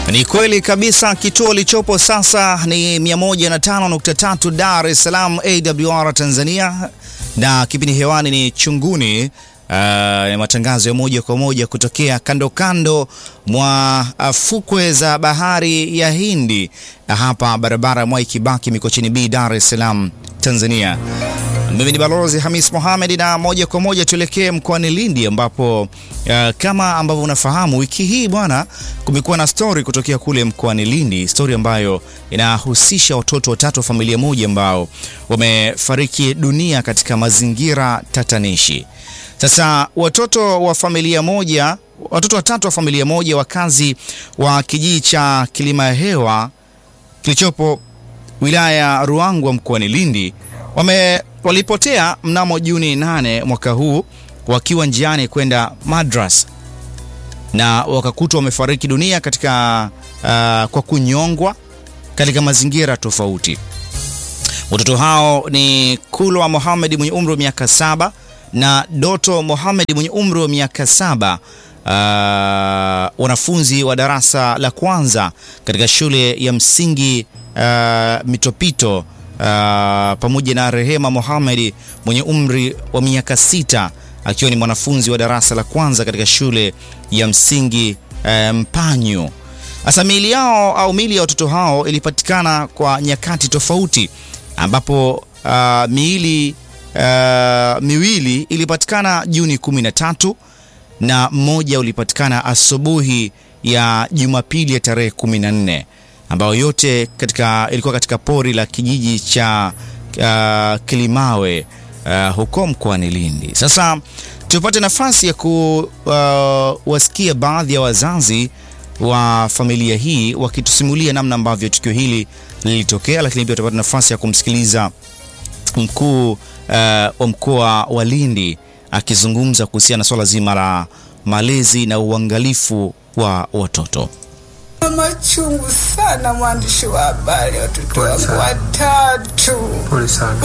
Ni kweli kabisa, kituo lichopo sasa ni 105.3 Dar es Salaam AWR Tanzania, na kipindi hewani ni Chunguni, matangazo ya moja kwa moja kutokea kando kando mwa fukwe za bahari ya Hindi, hapa barabara Mwai Kibaki Mikocheni B, Dar es Salaam Tanzania. Mimi ni Balozi Hamis Mohamed, na moja kwa moja tuelekee mkoani Lindi ambapo kama ambavyo unafahamu, wiki hii bwana, kumekuwa na story kutokea kule mkoani Lindi, story ambayo inahusisha watoto watatu wa familia moja ambao wamefariki dunia katika mazingira tatanishi. Sasa watoto watatu wa familia moja wakazi wa kijiji cha Kilimahewa kilichopo wilaya ya Ruangwa mkoani Lindi walipotea mnamo Juni 8 mwaka huu wakiwa njiani kwenda madrasa, na wakakutwa wamefariki dunia katika kwa kunyongwa katika mazingira tofauti. Watoto hao ni Kulwa Mohamed mwenye umri wa miaka 7 na Doto Mohamed mwenye umri wa miaka 7, wanafunzi wa darasa la kwanza katika shule ya msingi Mitopito, pamoja na Rehema Mohamed mwenye umri wa miaka 6 akiwa ni mwanafunzi wa darasa la kwanza katika shule ya msingi Mpanyu. Hasa miili ya watoto hao ilipatikana kwa nyakati tofauti, ambapo miili miwili ilipatikana Juni 13 na mmoja ulipatikana asubuhi ya Jumapili ya tarehe 14, ambayo yote ilikuwa katika pori la kijiji cha Kilimawe huko mkoani Lindi. Sasa tupate nafasi ya kuwasikia baadhi ya wazazi wa familia hii wakitusimulia namna ambavyo tukio hili lilitokea, lakini pia tupate nafasi ya kumsikiliza mkuu wa mkoa wa Lindi akizungumza kuhusiana na swala zima la malezi na uangalifu wa watoto. Machungu sana, mwandishi wa habari, watoto wangu watatu. Pole sana.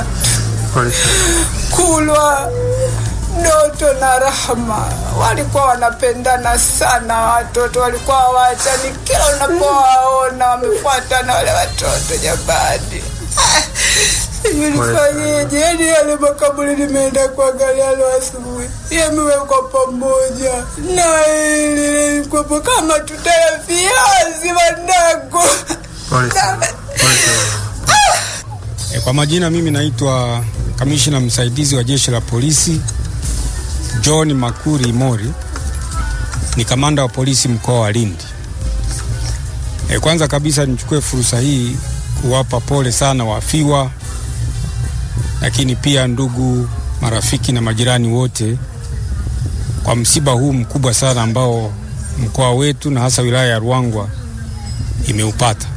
Kulwa, Doto na Rahma walikuwa wanapendana sana. Watoto walikuwa hawachani, kila unapowaona wamefuatana wale watoto. Jabadi nilifanyeje? Yaani yale makaburi nimeenda kuangalia leo asubuhi, yamewekwa pamoja na ile kwa kama tutaya viazi wandago. Kwa majina, mimi naitwa Kamishna Msaidizi wa Jeshi la Polisi John Makuri Mori, ni kamanda wa polisi mkoa wa Lindi. Kwanza kabisa nichukue fursa hii kuwapa pole sana wafiwa, lakini pia ndugu, marafiki na majirani wote kwa msiba huu mkubwa sana ambao mkoa wetu na hasa wilaya ya Ruangwa imeupata.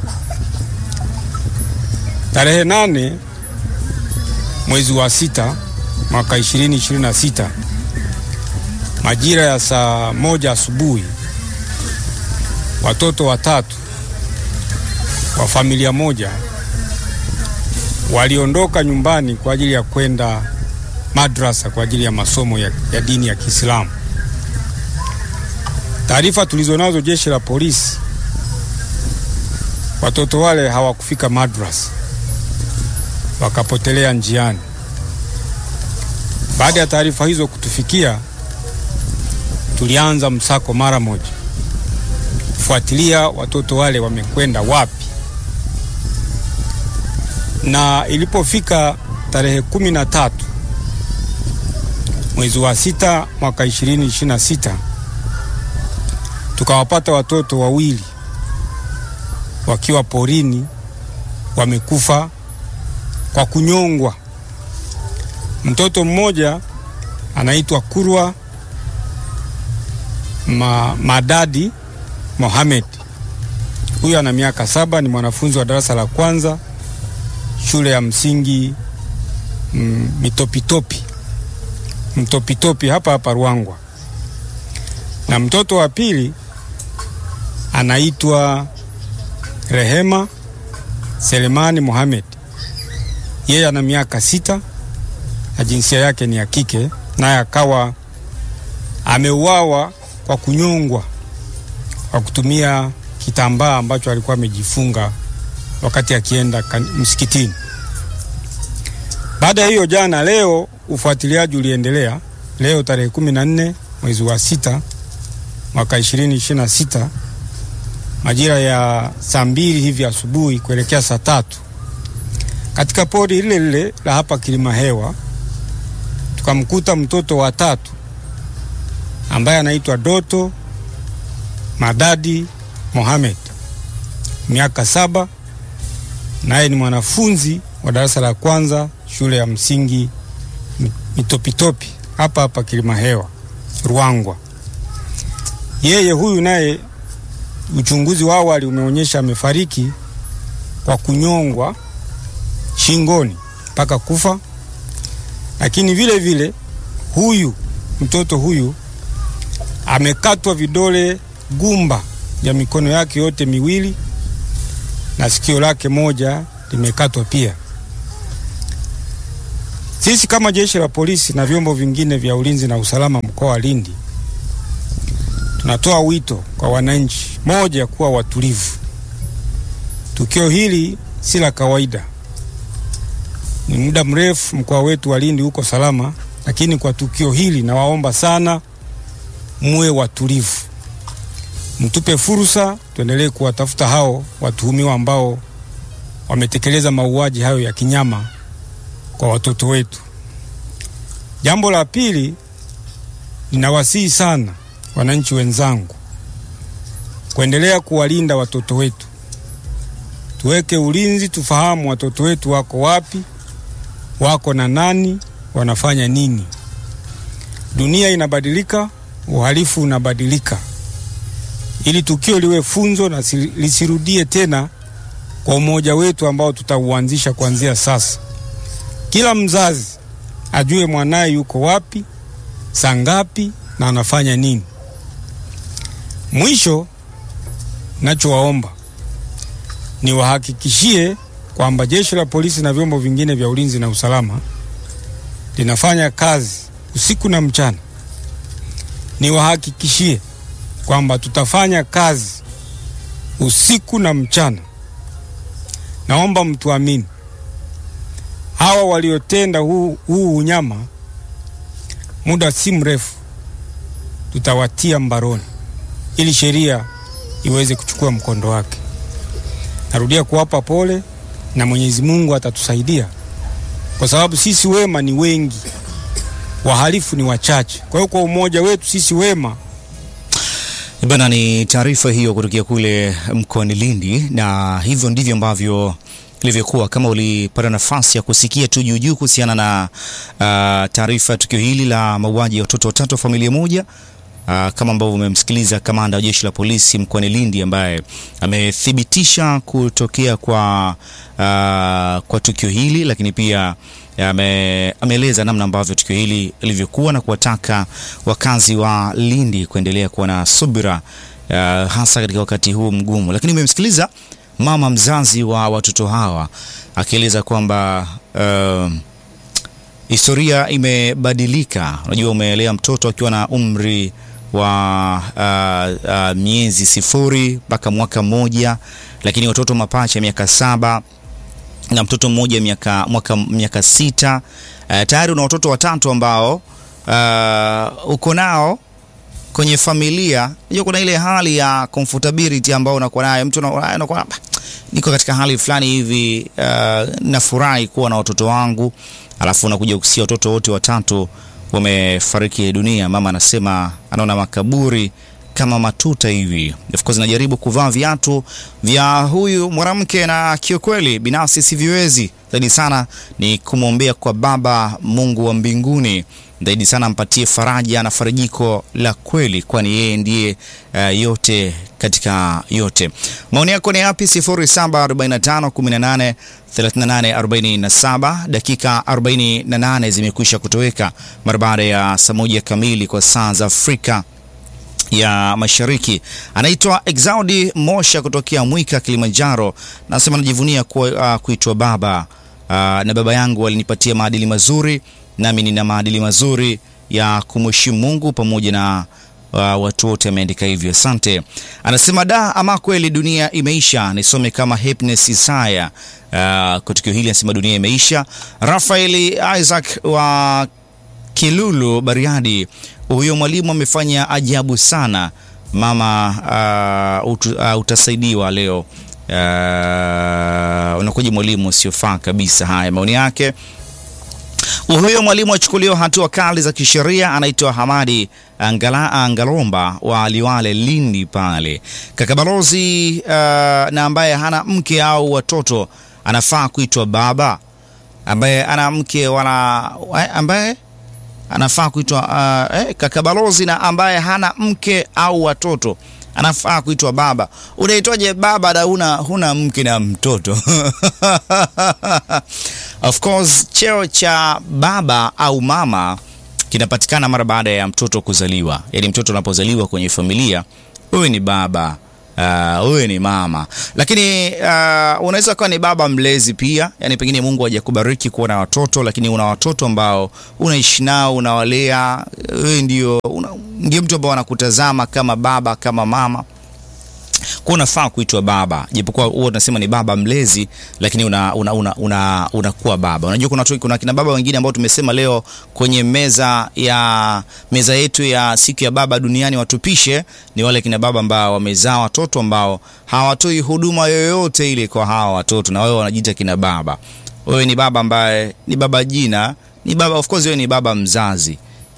Tarehe 8 mwezi wa 6 mwaka 2026 majira ya saa 1 asubuhi, watoto watatu wa familia moja waliondoka nyumbani kwa ajili ya kwenda madrasa kwa ajili ya masomo ya dini ya Kiislamu. Taarifa tulizonazo jeshi la polisi, watoto wale hawakufika madrasa, wakapotelea njiani. Baada ya taarifa hizo kutufikia, tulianza msako mara moja kufuatilia watoto wale wamekwenda wapi. Na ilipofika tarehe 13 mwezi wa 6 mwaka 2026 tukawapata watoto wawili wakiwa porini wamekufa kwa kunyongwa. Mtoto mmoja anaitwa Kulwa Madadi Mohamed. Huyu ana miaka 7, ni mwanafunzi wa darasa la kwanza shule ya msingi Mitopitopi hapa Ruangwa. Na mtoto wa pili anaitwa Rehema Selemani Mohamed. Yeye ana miaka 6 na jinsia yake ni ya kike, naye akawa ameuawa kwa kunyongwa kwa kutumia kitambaa ambacho alikuwa amejifunga wakati akienda msikitini. Baada ya hiyo jana, leo ufuatiliaji uliendelea. Leo tarehe 14 mwezi wa 6 mwaka 2026 majira ya saa 2 hivi asubuhi kuelekea saa 3 katika pori lile lile la hapa Kilimahewa tukamkuta mtoto wa 3 ambaye anaitwa Doto Madadi Mohamed, miaka 7, naye ni mwanafunzi wa darasa la kwanza shule ya msingi Mitopitopi hapa hapa Kilimahewa Ruangwa. Yeye huyu naye uchunguzi wa awali umeonyesha amefariki kwa kunyongwa shingoni mpaka kufa, lakini vile vile mtoto huyu amekatwa vidole gumba ya mikono yake yote miwili na sikio lake moja limekatwa pia. Sisi kama jeshi la polisi na vyombo vingine vya ulinzi na usalama mkoa wa Lindi tunatoa wito kwa wananchi, moja, kuwa watulivu. Tukio hili si la kawaida. Ni muda mrefu mkoa wetu wa Lindi uko salama, lakini kwa tukio hili nawaomba sana muwe watulivu. Mtupe fursa tuendelee kuwatafuta hao watuhumiwa ambao wametekeleza mauaji hayo ya kinyama kwa watoto wetu. Jambo la pili, ninawasihi sana wananchi wenzangu kuendelea kuwalinda watoto wetu. Tuweke ulinzi, tufahamu watoto wetu wako wapi, wako na nani, wanafanya nini. Dunia inabadilika, uhalifu unabadilika. Ili tukio liwe funzo na lisirudie tena kwa umoja wetu ambao tutauanzisha kuanzia sasa. Kila mzazi ajue mwanae yuko wapi, saa ngapi na anafanya nini. Mwisho, nachowaomba ni wahakikishie kwamba jeshi la polisi na vyombo vingine vya ulinzi na usalama linafanya kazi usiku na mchana. Ni wahakikishie kwamba tutafanya kazi usiku na mchana. Naomba mtuamini, hawa waliotenda huu unyama, muda si mrefu tutawatia mbaroni ili sheria iweze kuchukua mkondo wake. Narudia kuwapa pole na Mwenyezi Mungu atatusaidia, kwa sababu sisi wema ni wengi, wahalifu ni wachache. Kwa hiyo kwa umoja wetu sisi wema. Bana, ni taarifa hiyo kutokea kule mkoani Lindi, na hivyo ndivyo ambavyo ilivyokuwa. Kama ulipata nafasi ya kusikia tu juu kuhusiana na taarifa tukio hili la mauaji ya watoto 3 wa familia moja, kama ambavyo umemsikiliza kamanda wa jeshi la polisi mkoani Lindi ambaye amethibitisha kutokea kwa tukio hili, lakini pia ameeleza namna ambavyo tukio hili lilivyokuwa na kuwataka wakazi wa Lindi kuendelea kuwa na subira, hasa katika wakati huu mgumu. Lakini umemsikiliza mama mzazi wa watoto hawa akieleza kwamba historia imebadilika. Unajua, umeelea mtoto akiwa na umri wa miezi 0 mpaka mwaka 1, lakini watoto mapacha miaka 7 na mtoto mmoja miaka 6. Tayari una watoto 3 ambao uko nao kwenye familia. Unajua, kuna ile hali ya comfortability ambao unakuwa nayo, mtu anakuwa niko katika hali fulani hivi, nafurahi kuwa na watoto wangu, alafu unakuja kusikia watoto wote 3 wamefariki dunia. Mama anasema anaona makaburi kama matuta hivi. Of course najaribu kuvaa viatu vya huyu mwanamke, na kiukweli binafsi siviwezi. Zaidi sana ni kumwombea kwa Baba Mungu wa mbinguni, zaidi sana ampatie faraja na farijiko la kweli, kwani yeye ndiye yote katika yote. Maoni yako ni yapi? 0745183847. Dakika 48 zimekwisha kutoweka mara baada ya saa 1 kamili kwa saa za Afrika ya Mashariki. Anaitwa Exaudi Mosha kutokea Mwika, Kilimanjaro. Nasema najivunia kuitwa baba, na baba yangu alinipatia maadili mazuri, nami nina maadili mazuri ya kumheshimu Mungu pamoja na watu wote ameandika hivyo. Asante. Anasema ama kweli dunia imeisha. Nisome kama Happiness Isaya kwa tukio hili, anasema dunia imeisha. Rafael Isaac wa Kilulu Bariadi, huyo mwalimu amefanya ajabu sana. Mama utasaidiwa leo. Unakuja mwalimu usiofaa kabisa. Haya maoni yake. Huyo mwalimu achukuliwa hatua kali za kisheria. Anaitwa Hamadi Ngalomba wa Liwale Lindi pale. Kaka balozi na ambaye hana mke au watoto anafaa kuitwa baba. Ambaye ana mke wala ambaye anafaa kuitwa kaka balozi na ambaye hana mke au watoto anafaa kuitwa baba. Unaitwaje baba na huna mke na mtoto? Of course cheo cha baba au mama kinapatikana mara baada ya mtoto kuzaliwa. Yaani mtoto unapozaliwa kwenye familia, wewe ni baba, wewe ni mama. Lakini unaweza kuwa ni baba mlezi pia. Yaani pengine Mungu hajakubariki kuwa na watoto, lakini una watoto ambao unaishi nao, unawalea. Wewe ndio mtu ambao anakutazama kama baba, kama mama. Kwa unafaa kuitwa baba. Japokuwa huo tunasema ni baba mlezi, lakini unakuwa baba. Unajua kuna kina baba wengine ambao tumesema leo kwenye meza yetu ya siku ya baba duniani watupishe, ni wale kina baba ambao wamezaa watoto ambao hawatoi huduma yoyote ile kwa hawa watoto, na wao wanajiita kina baba. Wewe ni baba ambaye ni baba jina, ni baba, of course wewe ni baba mzazi.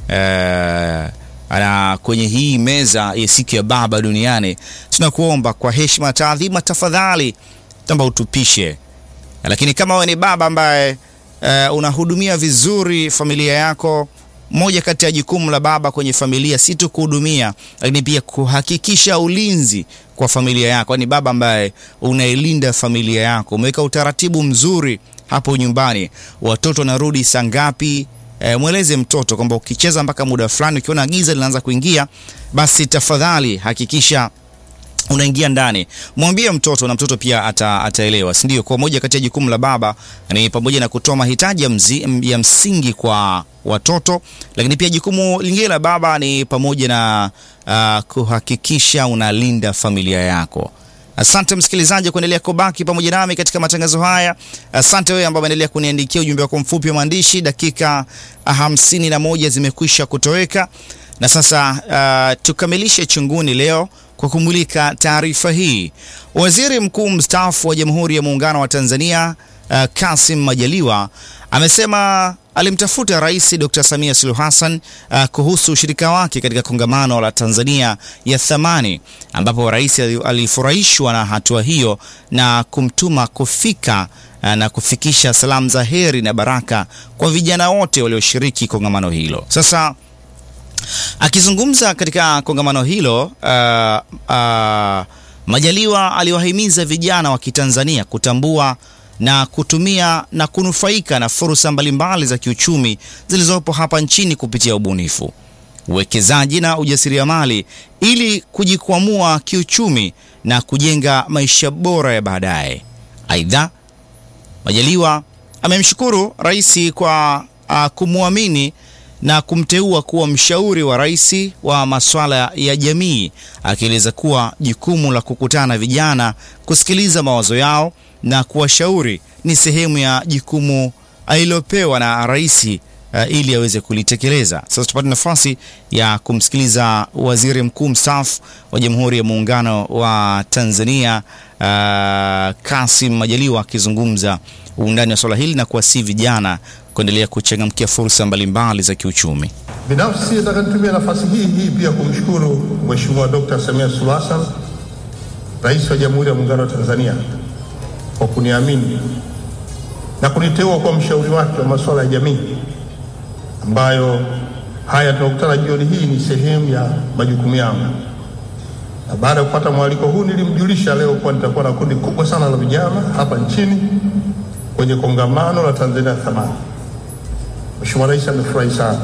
Ana kwenye hii meza ya siku ya baba duniani tunakuomba kwa heshima, taadhima, tafadhali tamba utupishe. Lakini kama wewe ni baba ambaye unahudumia vizuri familia yako, moja kati ya jukumu la baba kwenye familia si tu kuhudumia, lakini pia kuhakikisha ulinzi kwa familia yako. Ni baba ambaye unailinda familia yako, umeweka utaratibu mzuri hapo nyumbani. Watoto wanarudi saa ngapi? Mweleze mtoto kwamba ukicheza mpaka muda fulani, ukiona giza linaanza kuingia, basi tafadhali hakikisha unaingia ndani. Mwambie mtoto na mtoto pia ataelewa, si ndio? Kwa moja kati ya jukumu la baba ni pamoja na kutoa mahitaji ya msingi kwa watoto, lakini pia jukumu lingine la baba ni pamoja na kuhakikisha unalinda familia yako. Asante msikilizaji kuendelea kubaki pamoja nami katika matangazo haya. Asante wewe ambaye unaendelea kuniandikia ujumbe wako mfupi wa maandishi. Dakika 51 zimekwisha kutoweka. Na sasa tukamilishe chunguni leo kwa kumulika taarifa hii. Waziri Mkuu mstaafu wa Jamhuri ya Muungano wa Tanzania Kassim Majaliwa amesema alimtafuta Rais Dr. Samia Suluhu Hassan kuhusu ushirika wake katika kongamano la Tanzania ya Thamani, ambapo rais alifurahishwa na hatua hiyo na kumtuma kufika na kufikisha salamu za heri na baraka kwa vijana wote walioshiriki kongamano hilo. Sasa akizungumza katika kongamano hilo, Majaliwa aliwahimiza vijana wa Kitanzania kutambua na kutumia na kunufaika na fursa mbalimbali za kiuchumi zilizopo hapa nchini kupitia ubunifu, uwekezaji na ujasiriamali ili kujikwamua kiuchumi na kujenga maisha bora ya baadaye. Aidha, Majaliwa amemshukuru rais kwa kumwamini na kumteua kuwa mshauri wa rais wa masuala ya jamii, akieleza kuwa jukumu la kukutana na vijana, kusikiliza mawazo yao na kuwashauri ni sehemu ya jukumu alilopewa na rais ili aweze kulitekeleza. Sasa tupate nafasi ya kumsikiliza Waziri Mkuu mstaafu wa Jamhuri ya Muungano wa Tanzania Kassim Majaliwa akizungumza undani wa swala hili na kuwasihi vijana kuendelea kuchangamkia fursa mbalimbali za kiuchumi. Binafsi nataka nitumie nafasi hii pia kumshukuru Mheshimiwa Dr. Samia Suluhu Hassan, Rais wa Jamhuri ya Muungano wa Tanzania, kwa kuniamini na kuniteua kwa mshauri wake wa masuala ya jamii, ambayo haya tunakutana jioni hii ni sehemu ya majukumu yangu. Na baada ya kupata mwaliko huu nilimjulisha leo kwa nitakuwa na kundi kubwa sana la vijana hapa nchini kwenye kongamano la Tanzania Thamani. Mheshimiwa Rais amefurahi sana.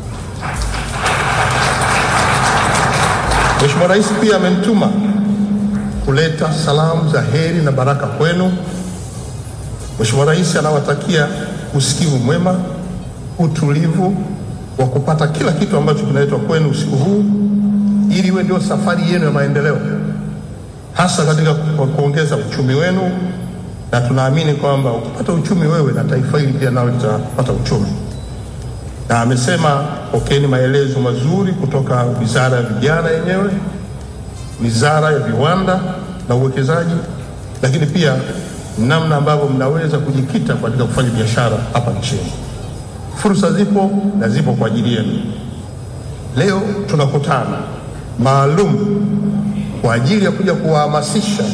Mheshimiwa Rais pia amenituma kuleta salamu za heri na baraka kwenu. Mheshimiwa Rais anawatakia usikivu mwema, utulivu wa kupata kila kitu ambacho kinaletwa kwenu usiku huu, ili iwe ndio safari yenu ya maendeleo, hasa katika kuongeza uchumi wenu, na tunaamini kwamba ukipata uchumi wewe na taifa hili pia nalo litapata uchumi. Na amesema pokeeni maelezo mazuri kutoka Wizara ya Vijana yenyewe, Wizara ya Viwanda na Uwekezaji, lakini pia namna ambavyo mnaweza kujikita katika kufanya biashara hapa nchini. Fursa zipo na zipo kwa ajili yenu. Leo tunakutana maalum kwa ajili ya kuja kuwahamasisha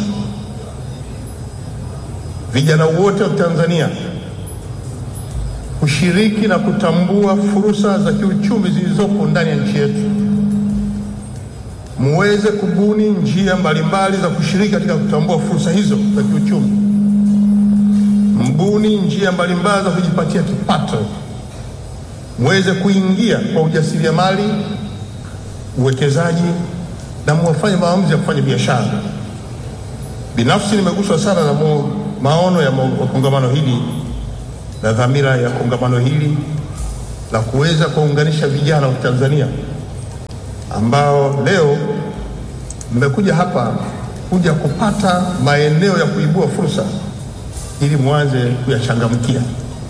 vijana wote wa Tanzania kushiriki na kutambua fursa za kiuchumi zilizopo ndani ya nchi yetu. Muweze kubuni njia mbalimbali za kushiriki katika kutambua fursa hizo za kiuchumi. Mbuni njia mbalimbali za kujipatia kipato. Muweze kuingia kwa ujasiriamali, uwekezaji, na muwafanye maamuzi ya kufanya biashara. Binafsi nimeguswa sana na maono ya kongamano hili na dhamira ya kongamano hili la kuweza kuunganisha vijana wa Tanzania ambao leo mmekuja hapa kuja kupata maeneo ya kuibua fursa ili muanze kuyachangamkia.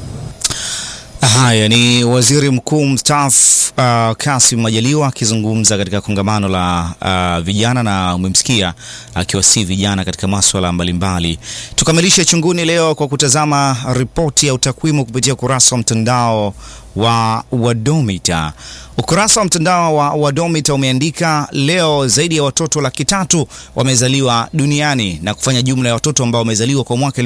Haya ni Waziri Mkuu mstaafu Kassim Majaliwa akizungumza katika kongamano la vijana, na umemsikia akiwasihi vijana katika masuala mbalimbali. Tukamilishe chunguni leo kwa kutazama ripoti ya utakwimu kupitia ukurasa wa mtandao wa Wadomita. Ukurasa wa mtandao wa Wadomita umeandika leo zaidi ya watoto 300,000 wamezaliwa duniani na kufanya jumla ya watoto ambao wamezaliwa kwa mwaka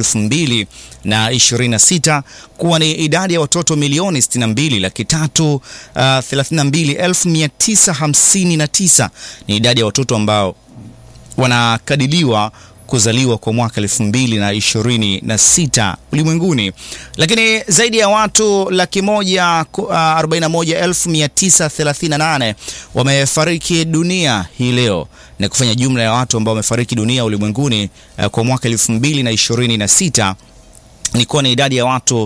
2026 kuwa ni idadi ya watoto 1,332,959. Ni idadi ya watoto ambao wanakadiriwa kuzaliwa kwa mwaka 2026 ulimwenguni. Lakini zaidi ya watu 141,938 wamefariki dunia hii leo na kufanya jumla ya watu ambao wamefariki dunia ulimwenguni kwa mwaka 2026 ni kuwa ni idadi ya watu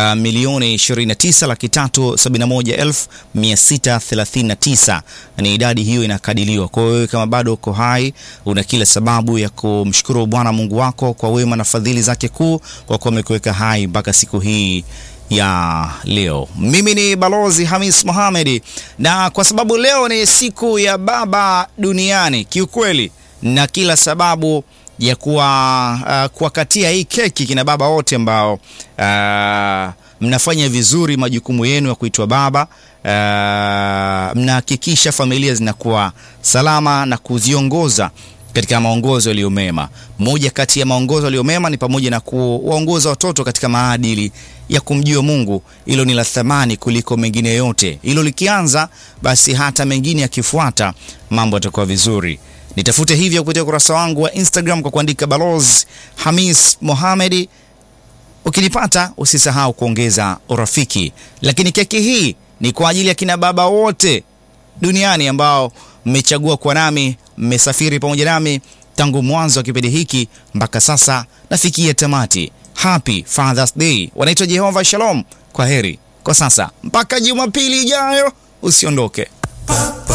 29,371,639. Ni idadi hiyo inakadiriwa. Kwa hiyo kama bado uko hai, una kila sababu ya kumshukuru Bwana Mungu wako kwa wema na fadhili zake kuu kwa kuwa amekuweka hai mpaka siku hii ya leo. Mimi ni Balozi Hamis Mohamed, na kwa sababu leo ni siku ya baba duniani, kiukweli na kila sababu ya kuwakatia hii keki kina baba wote ambao mnafanya vizuri majukumu yenu ya kuitwa baba. Mnahakikisha familia zinakuwa salama na kuziongoza katika maongozo yaliyo mema. Moja kati ya maongozo yaliyo mema ni pamoja na kuwaongoza watoto katika maadili ya kumjua Mungu. Hilo ni la thamani kuliko mengine yote. Hilo likianza, basi hata mengine yakifuata mambo yatakuwa vizuri. Nitafute hivyo kupitia ukurasa wangu wa Instagram kwa kuandika Balozi Hamis Mohamed. Ukinipata usisahau kuongeza urafiki. Lakini keki hii ni kwa ajili ya kina baba wote duniani ambao mmechagua kwa nami, mmesafiri pamoja nami tangu mwanzo wa kipindi hiki mpaka sasa nafikia tamati. Happy Father's Day. Wanaitwa Jehova Shalom. Kwa heri kwa sasa mpaka Jumapili ijayo, usiondoke.